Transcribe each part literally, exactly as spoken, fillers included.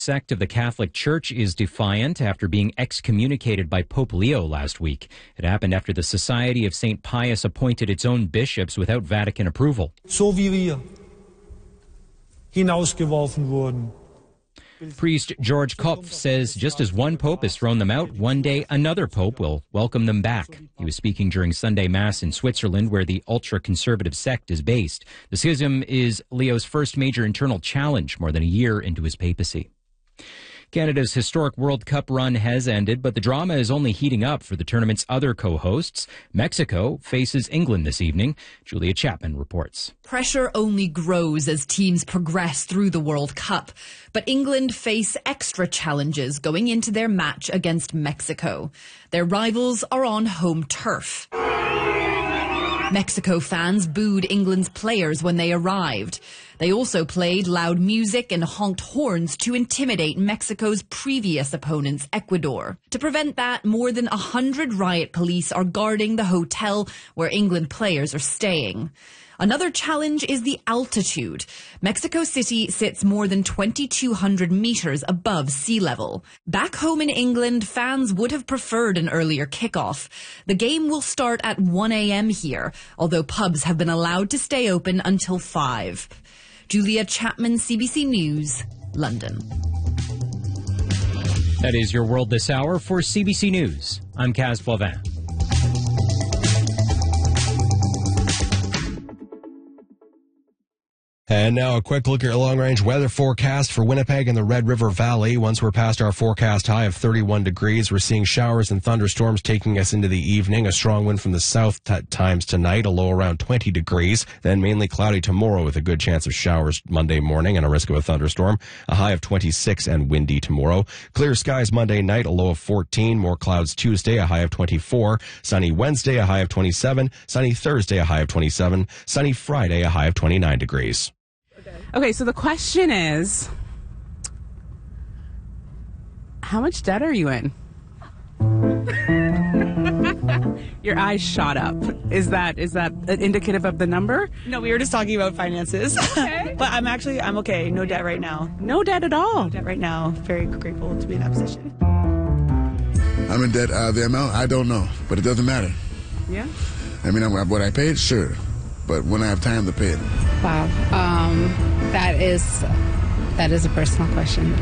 Sect of the Catholic Church is defiant after being excommunicated by Pope Leo last week. It happened after the Society of Saint Pius appointed its own bishops without Vatican approval. So wie wir hinausgeworfen wurden. Priest George Kopf says just as one pope has thrown them out, one day another pope will welcome them back. He was speaking during Sunday Mass in Switzerland, where the ultra-conservative sect is based. The schism is Leo's first major internal challenge more than a year into his papacy. Canada's historic World Cup run has ended, but the drama is only heating up for the tournament's other co-hosts. Mexico faces England this evening. Julia Chapman reports. Pressure only grows as teams progress through the World Cup, but England face extra challenges going into their match against Mexico. Their rivals are on home turf. Mexico fans booed England's players when they arrived. They also played loud music and honked horns to intimidate Mexico's previous opponents, Ecuador. To prevent that, more than a hundred riot police are guarding the hotel where England players are staying. Another challenge is the altitude. Mexico City sits more than twenty-two hundred meters above sea level. Back home in England, fans would have preferred an earlier kickoff. The game will start at one a.m. here, although pubs have been allowed to stay open until five. Julia Chapman, C B C News, London. That is your world this hour. For C B C News, I'm Kaz Flavin. And now a quick look at your long-range weather forecast for Winnipeg and the Red River Valley. Once we're past our forecast high of thirty-one degrees, we're seeing showers and thunderstorms taking us into the evening. A strong wind from the south at times tonight, a low around twenty degrees. Then mainly cloudy tomorrow with a good chance of showers Monday morning and a risk of a thunderstorm. A high of twenty-six and windy tomorrow. Clear skies Monday night, a low of fourteen. More clouds Tuesday, a high of twenty-four. Sunny Wednesday, a high of twenty-seven. Sunny Thursday, a high of twenty-seven. Sunny Friday, a high of twenty-nine degrees. Okay, so the question is, how much debt are you in? Your eyes shot up. Is that is that indicative of the number? No, we were just talking about finances. Okay. But I'm actually, I'm okay. No debt right now. No debt at all? No debt right now. Very grateful to be in that position. I'm in debt. Uh, the amount, I don't know, but it doesn't matter. Yeah? I mean, I'm, what I paid, sure. But when I have time to pay it. Wow. Um, that is that is a personal question.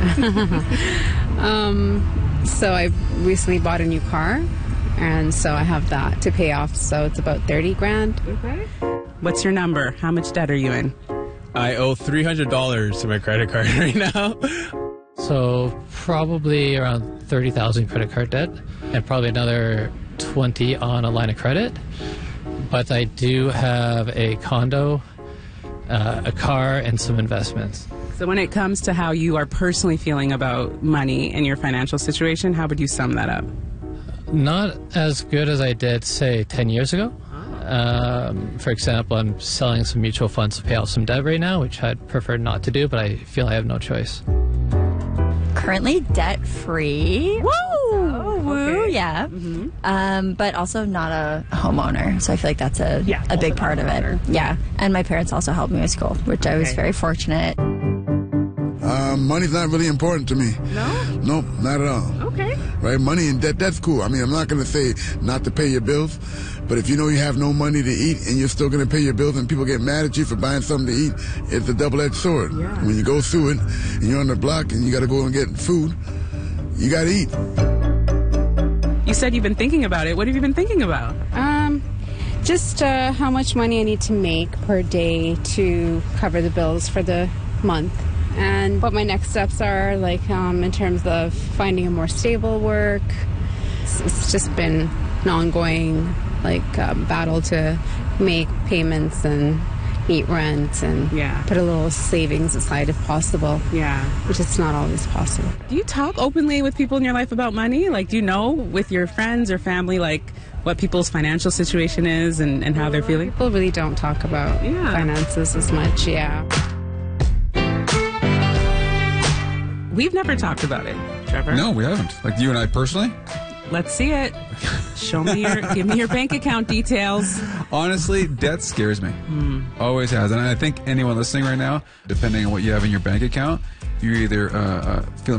um, so I recently bought a new car, and so I have that to pay off. So it's about thirty grand. Okay. What's your number? How much debt are you in? I owe three hundred dollars to my credit card right now. So probably around thirty thousand credit card debt, and probably another twenty on a line of credit. But I do have a condo, uh, a car, and some investments. So when it comes to how you are personally feeling about money and your financial situation, how would you sum that up? Not as good as I did, say, ten years ago. Um, for example, I'm selling some mutual funds to pay off some debt right now, which I'd prefer not to do, but I feel I have no choice. Currently debt-free. Woo! Oh, woo, okay. yeah. Mm-hmm. Um, but also not a homeowner, so I feel like that's a, yeah, a big part of it. Yeah, and my parents also helped me with school, which okay. I was very fortunate. Um, money's not really important to me. No? Nope, not at all. Okay. Right, money and debt, that's cool. I mean, I'm not going to say not to pay your bills, but if you know you have no money to eat and you're still going to pay your bills and people get mad at you for buying something to eat, it's a double-edged sword. Yeah. When you go through it and you're on the block and you got to go and get food, you got to eat. You said you've been thinking about it. What have you been thinking about? Um, just uh, how much money I need to make per day to cover the bills for the month. And what my next steps are, like um, in terms of finding a more stable work. It's, it's just been an ongoing like um, battle to make payments and meet rent and yeah. put a little savings aside if possible. Yeah, which is not always possible. Do you talk openly with people in your life about money? Like, do you know with your friends or family, like, what people's financial situation is and, and how they're feeling? People really don't talk about yeah. finances as much. Yeah. We've never talked about it, Trevor. No, we haven't. Like you and I personally? Let's see it. Show me your, give me your bank account details. Honestly, debt scares me. Mm. Always has. And I think anyone listening right now, depending on what you have in your bank account, you're either uh, uh, feeling